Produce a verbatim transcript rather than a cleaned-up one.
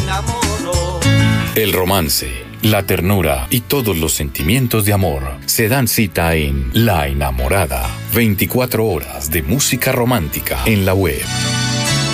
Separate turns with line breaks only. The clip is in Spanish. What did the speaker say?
enamoro.
El romance, la ternura y todos los sentimientos de amor se dan cita en La Enamorada. veinticuatro horas de música romántica en la web.